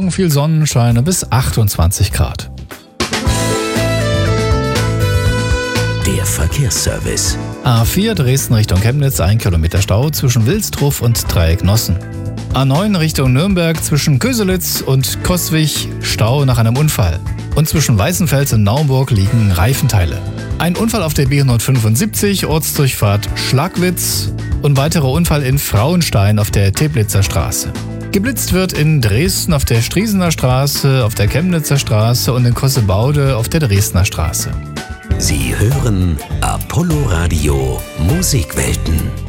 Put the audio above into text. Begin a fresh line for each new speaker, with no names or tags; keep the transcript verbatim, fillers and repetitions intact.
Morgen viel Sonnenschein bis achtundzwanzig Grad.
Der Verkehrsservice.
A vier Dresden Richtung Chemnitz, ein Kilometer Stau zwischen Wilstruf und Dreieck Nossen. A neun Richtung Nürnberg zwischen Köselitz und Coswig, Stau nach einem Unfall. Und zwischen Weißenfels und Naumburg liegen Reifenteile. Ein Unfall auf der B hundertfünfundsiebzig, Ortsdurchfahrt Schlagwitz und weiterer Unfall in Frauenstein auf der Teplitzer Straße. Geblitzt wird in Dresden auf der Striesener Straße, auf der Chemnitzer Straße und in Kossebaude auf der Dresdner Straße.
Sie hören Apollo Radio Musikwelten.